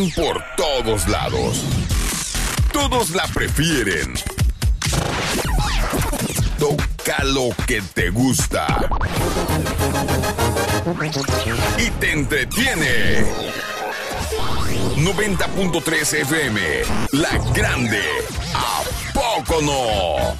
por todos lados. Todos la prefieren. Toca lo que te gusta. Y te entretiene. 90.3 FM, La Grande. ¿A poco no?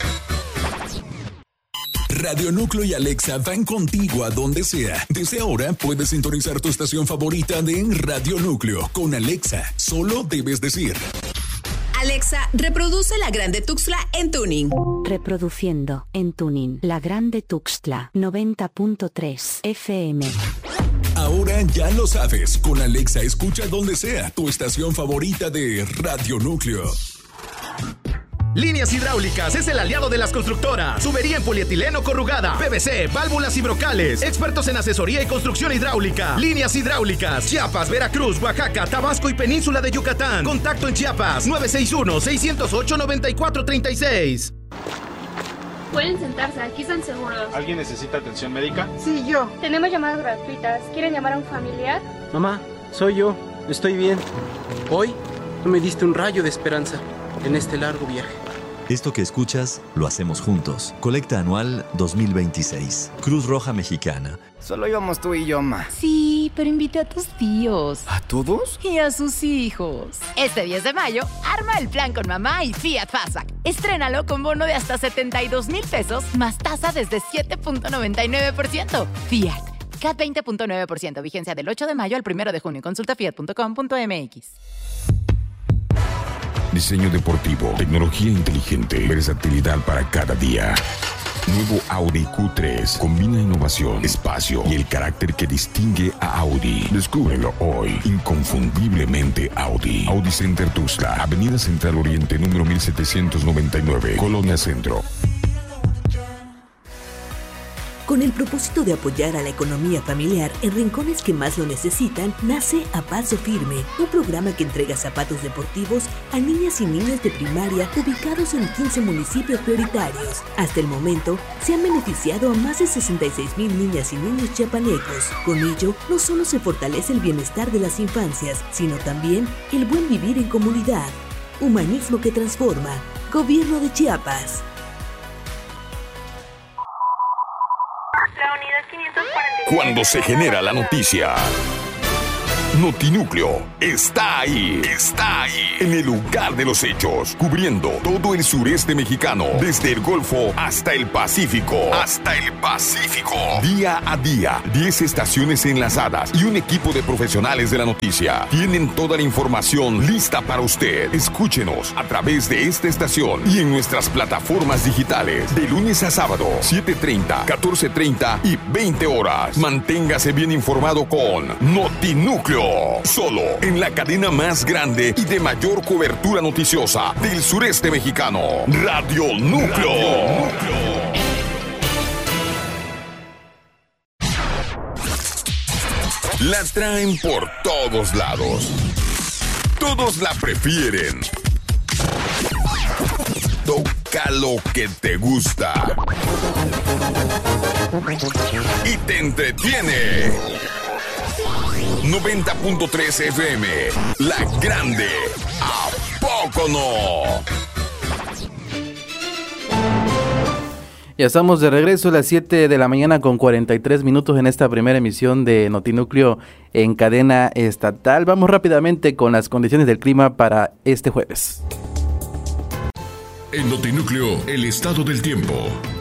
Radio Núcleo y Alexa van contigo a donde sea. Desde ahora puedes sintonizar tu estación favorita de Radio Núcleo. Con Alexa, solo debes decir: Alexa, reproduce La Grande Tuxtla en tuning. Reproduciendo en tuning La Grande Tuxtla 90.3 FM. Ahora ya lo sabes. Con Alexa escucha donde sea tu estación favorita de Radio Núcleo. Líneas Hidráulicas es el aliado de las constructoras. Tubería en polietileno corrugada, PVC, válvulas y brocales. Expertos en asesoría y construcción hidráulica. Líneas Hidráulicas. Chiapas, Veracruz, Oaxaca, Tabasco y Península de Yucatán. Contacto en Chiapas 961-608-9436. Pueden sentarse, aquí están seguros. ¿Alguien necesita atención médica? Sí, yo. Tenemos llamadas gratuitas. ¿Quieren llamar a un familiar? Mamá, soy yo. Estoy bien. Hoy tú me diste un rayo de esperanza en este largo viaje. Esto que escuchas lo hacemos juntos. Colecta anual 2026. Cruz Roja Mexicana. Solo íbamos tú y yo, ma. Sí, pero invité a tus tíos. ¿A todos? Y a sus hijos. Este 10 de mayo, arma el plan con mamá y Fiat Fastback. Estrénalo con bono de hasta 72,000 pesos, más tasa desde 7.99%. Fiat. CAT 20.9%. Vigencia del 8 de mayo al 1 de junio. Consulta fiat.com.mx. Diseño deportivo, tecnología inteligente, versatilidad para cada día. Nuevo Audi Q3 combina innovación, espacio y el carácter que distingue a Audi. Descúbrelo hoy. Inconfundiblemente Audi. Audi Center Tuxtla, Avenida Central Oriente, número 1799, Colonia Centro. Con el propósito de apoyar a la economía familiar en rincones que más lo necesitan, nace A Paso Firme, un programa que entrega zapatos deportivos a niñas y niños de primaria ubicados en 15 municipios prioritarios. Hasta el momento, se han beneficiado a más de 66,000 niñas y niños chiapanecos. Con ello, no solo se fortalece el bienestar de las infancias, sino también el buen vivir en comunidad. Humanismo que transforma. Gobierno de Chiapas. Cuando se genera la noticia, Notinúcleo está ahí. Está ahí. En el lugar de los hechos. Cubriendo todo el sureste mexicano. Desde el Golfo hasta el Pacífico. Día a día. 10 estaciones enlazadas y un equipo de profesionales de la noticia. Tienen toda la información lista para usted. Escúchenos a través de esta estación y en nuestras plataformas digitales. De lunes a sábado, 7:30, 14:30 y 20 horas. Manténgase bien informado con Notinúcleo. Solo en la cadena más grande y de mayor cobertura noticiosa del sureste mexicano. Radio Núcleo. La traen por todos lados. Todos la prefieren. Toca lo que te gusta. Y te entretiene. 90.3 FM, La Grande. ¿A poco no? Ya estamos de regreso a las 7 de la mañana con 43 minutos en esta primera emisión de Notinúcleo en cadena estatal. Vamos rápidamente con las condiciones del clima para este jueves. En Notinúcleo, el estado del tiempo.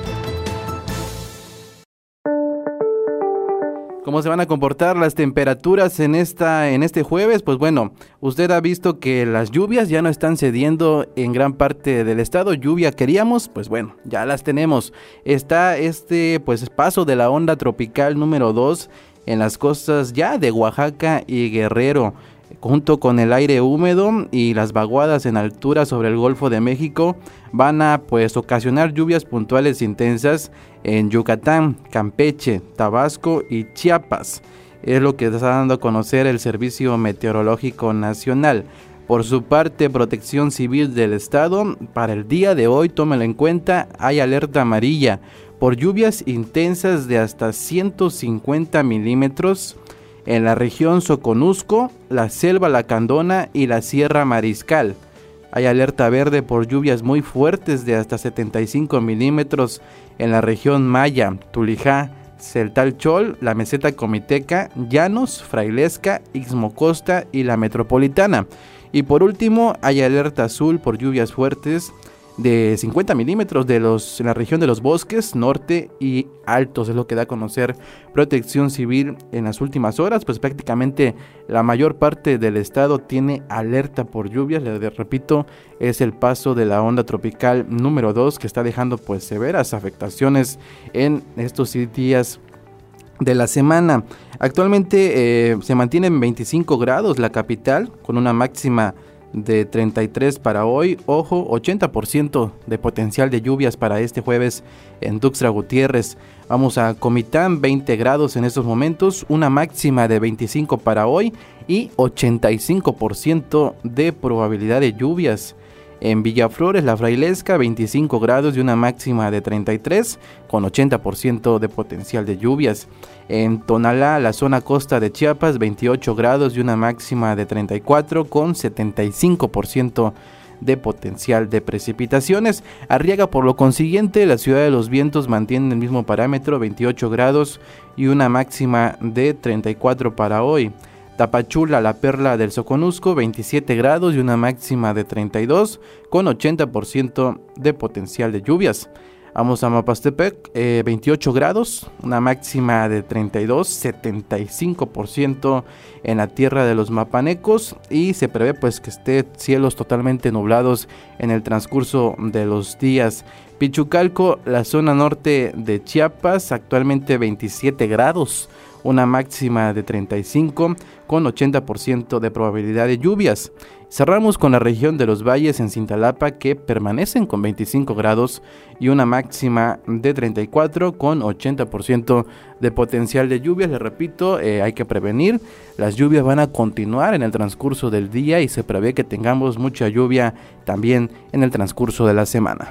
¿Cómo se van a comportar las temperaturas en este jueves? Pues bueno, usted ha visto que las lluvias ya no están cediendo en gran parte del estado. Lluvia queríamos, pues bueno, ya las tenemos. Está paso de la onda tropical número 2 en las costas ya de Oaxaca y Guerrero, junto con el aire húmedo y las vaguadas en altura sobre el Golfo de México, van a ocasionar lluvias puntuales intensas en Yucatán, Campeche, Tabasco y Chiapas. Es lo que está dando a conocer el Servicio Meteorológico Nacional. Por su parte, Protección Civil del Estado, para el día de hoy, tómelo en cuenta, hay alerta amarilla por lluvias intensas de hasta 150 milímetros en la región Soconusco, la Selva Lacandona y la Sierra Mariscal. Hay alerta verde por lluvias muy fuertes de hasta 75 milímetros en la región Maya, Tulijá, Celtal-Chol, la Meseta Comiteca, Llanos, Frailesca, Ixmocosta y la Metropolitana. Y por último, hay alerta azul por lluvias fuertes de 50 milímetros en la región de los Bosques, Norte y Altos. Es lo que da a conocer Protección Civil en las últimas horas. Pues prácticamente la mayor parte del estado tiene alerta por lluvias. Les repito, es el paso de la onda tropical número 2 que está dejando pues severas afectaciones en estos días de la semana. Actualmente se mantiene en 25 grados la capital, con una máxima de 33 para hoy. Ojo, 80% de potencial de lluvias para este jueves en Tuxtla Gutiérrez. Vamos a Comitán, 20 grados en estos momentos, una máxima de 25 para hoy y 85% de probabilidad de lluvias. En Villaflores, la Frailesca, 25 grados y una máxima de 33, con 80% de potencial de lluvias. En Tonalá, la zona costa de Chiapas, 28 grados y una máxima de 34, con 75% de potencial de precipitaciones. Arriaga, por lo consiguiente, la Ciudad de los Vientos mantiene el mismo parámetro, 28 grados y una máxima de 34 para hoy. Tapachula, la perla del Soconusco, 27 grados y una máxima de 32, con 80% de potencial de lluvias. Vamos a Mapastepec, 28 grados, una máxima de 32, 75% en la tierra de los mapanecos, y se prevé pues que esté cielos totalmente nublados en el transcurso de los días. Pichucalco, la zona norte de Chiapas, actualmente 27 grados, una máxima de 35, con 80% de probabilidad de lluvias. Cerramos con la región de los valles en Cintalapa, que permanecen con 25 grados y una máxima de 34, con 80% de potencial de lluvias. Les repito, hay que prevenir, las lluvias van a continuar en el transcurso del día y se prevé que tengamos mucha lluvia también en el transcurso de la semana.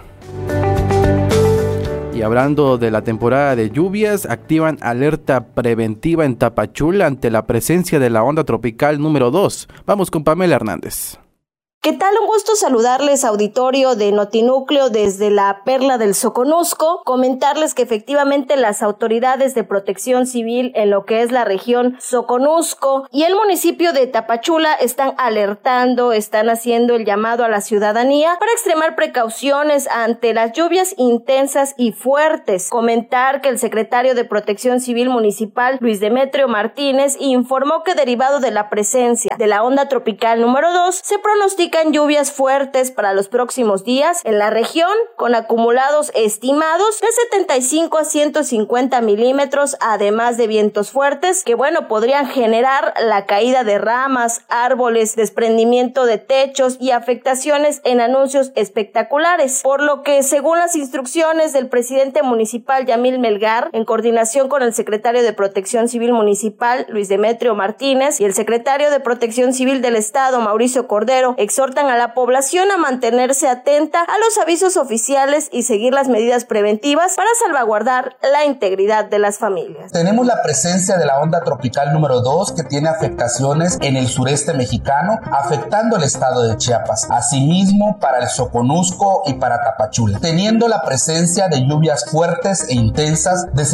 Y hablando de la temporada de lluvias, activan alerta preventiva en Tapachula ante la presencia de la onda tropical número 2. Vamos con Pamela Hernández. ¿Qué tal? Un gusto saludarles, auditorio de Notinúcleo, desde la perla del Soconusco. Comentarles que efectivamente las autoridades de protección civil en lo que es la región Soconusco y el municipio de Tapachula están alertando, están haciendo el llamado a la ciudadanía para extremar precauciones ante las lluvias intensas y fuertes. Comentar que el secretario de Protección Civil Municipal, Luis Demetrio Martínez, informó que derivado de la presencia de la onda tropical número 2, se pronostica lluvias fuertes para los próximos días en la región, con acumulados estimados de 75 a 150 milímetros, además de vientos fuertes que podrían generar la caída de ramas, árboles, desprendimiento de techos y afectaciones en anuncios espectaculares, por lo que según las instrucciones del presidente municipal Yamil Melgar, en coordinación con el secretario de Protección Civil Municipal Luis Demetrio Martínez y el secretario de Protección Civil del Estado Mauricio Cordero, exhortan a la población a mantenerse atenta a los avisos oficiales y seguir las medidas preventivas para salvaguardar la integridad de las familias. Tenemos la presencia de la onda tropical número 2 que tiene afectaciones en el sureste mexicano, afectando el estado de Chiapas, asimismo para el Soconusco y para Tapachula, teniendo la presencia de lluvias fuertes e intensas de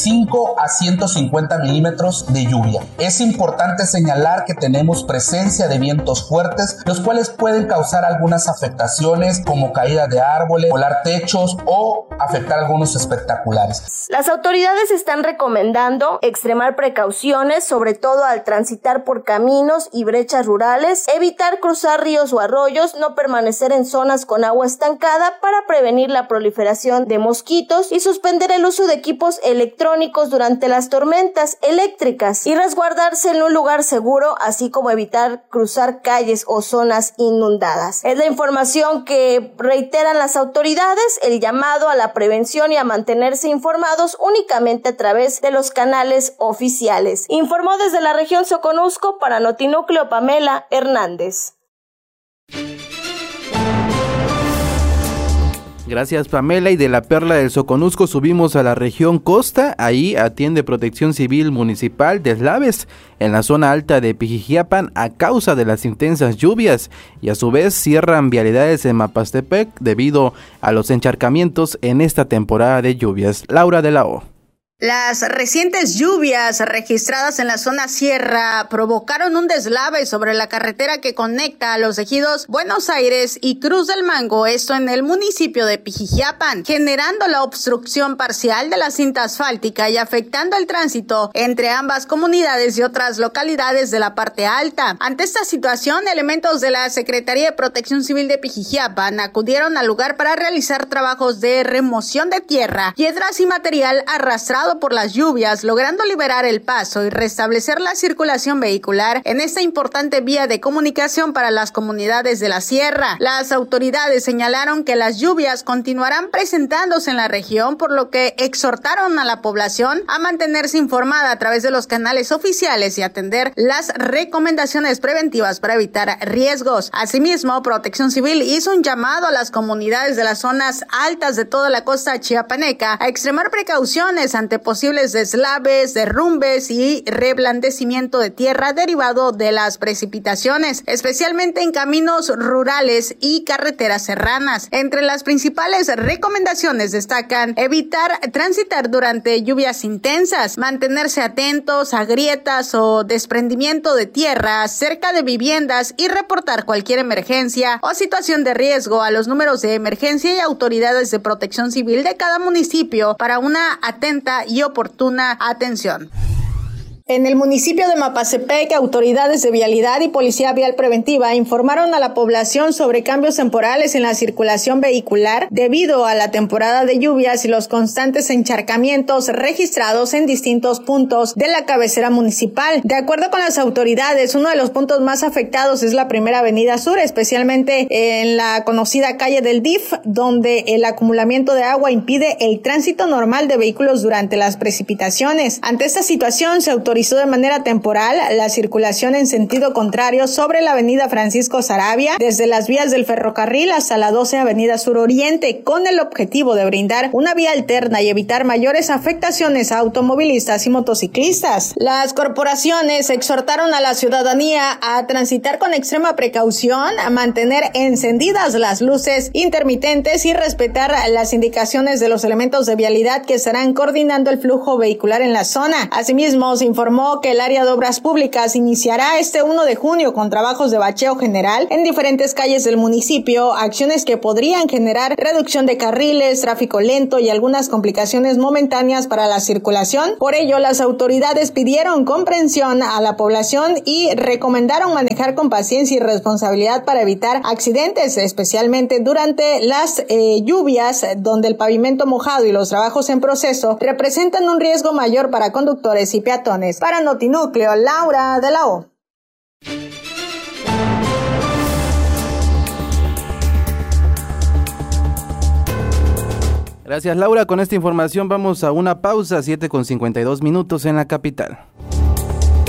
75 a 150 milímetros de lluvia. Es importante señalar que tenemos presencia de vientos fuertes, los cuales pueden causar algunas afectaciones como caída de árboles, volar techos o afectar algunos espectaculares. Las autoridades están recomendando extremar precauciones, sobre todo al transitar por caminos y brechas rurales, evitar cruzar ríos o arroyos, no permanecer en zonas con agua estancada para prevenir la proliferación de mosquitos y suspender el uso de equipos electrónicos durante las tormentas eléctricas y resguardarse en un lugar seguro, así como evitar cruzar calles o zonas inundadas. Es la información que reiteran las autoridades, el llamado a la prevención y a mantenerse informados únicamente a través de los canales oficiales. Informó desde la región Soconusco para Notinúcleo Pamela Hernández. Gracias, Pamela. Y de la Perla del Soconusco subimos a la región costa. Ahí atiende Protección Civil Municipal deslaves en la zona alta de Pijijiapan a causa de las intensas lluvias, y a su vez cierran vialidades en Mapastepec debido a los encharcamientos en esta temporada de lluvias. Laura de la O. Las recientes lluvias registradas en la zona sierra provocaron un deslave sobre la carretera que conecta a los ejidos Buenos Aires y Cruz del Mango, esto en el municipio de Pijijiapan, generando la obstrucción parcial de la cinta asfáltica y afectando el tránsito entre ambas comunidades y otras localidades de la parte alta. Ante esta situación, elementos de la Secretaría de Protección Civil de Pijijiapan acudieron al lugar para realizar trabajos de remoción de tierra, piedras y material arrastrado por las lluvias, logrando liberar el paso y restablecer la circulación vehicular en esta importante vía de comunicación para las comunidades de la sierra. Las autoridades señalaron que las lluvias continuarán presentándose en la región, por lo que exhortaron a la población a mantenerse informada a través de los canales oficiales y atender las recomendaciones preventivas para evitar riesgos. Asimismo, Protección Civil hizo un llamado a las comunidades de las zonas altas de toda la costa chiapaneca a extremar precauciones ante posibles deslaves, derrumbes y reblandecimiento de tierra derivado de las precipitaciones, especialmente en caminos rurales y carreteras serranas. Entre las principales recomendaciones destacan evitar transitar durante lluvias intensas, mantenerse atentos a grietas o desprendimiento de tierra cerca de viviendas y reportar cualquier emergencia o situación de riesgo a los números de emergencia y autoridades de protección civil de cada municipio para una atenta y oportuna atención. En el municipio de Mapastepec, autoridades de vialidad y policía vial preventiva informaron a la población sobre cambios temporales en la circulación vehicular debido a la temporada de lluvias y los constantes encharcamientos registrados en distintos puntos de la cabecera municipal. De acuerdo con las autoridades, uno de los puntos más afectados es la primera avenida sur, especialmente en la conocida calle del DIF, donde el acumulamiento de agua impide el tránsito normal de vehículos durante las precipitaciones. Ante esta situación, se autorizó de manera temporal la circulación en sentido contrario sobre la avenida Francisco Saravia, desde las vías del ferrocarril hasta la 12 avenida Sur Oriente, con el objetivo de brindar una vía alterna y evitar mayores afectaciones a automovilistas y motociclistas. Las corporaciones exhortaron a la ciudadanía a transitar con extrema precaución, a mantener encendidas las luces intermitentes y respetar las indicaciones de los elementos de vialidad que estarán coordinando el flujo vehicular en la zona. Asimismo, se informó que el área de obras públicas iniciará este 1 de junio con trabajos de bacheo general en diferentes calles del municipio, acciones que podrían generar reducción de carriles, tráfico lento y algunas complicaciones momentáneas para la circulación. Por ello, las autoridades pidieron comprensión a la población y recomendaron manejar con paciencia y responsabilidad para evitar accidentes, especialmente durante las lluvias, donde el pavimento mojado y los trabajos en proceso representan un riesgo mayor para conductores y peatones. Para Notinúcleo, Laura de la O. Gracias, Laura. Con esta información vamos a una pausa, 7:52 en la capital.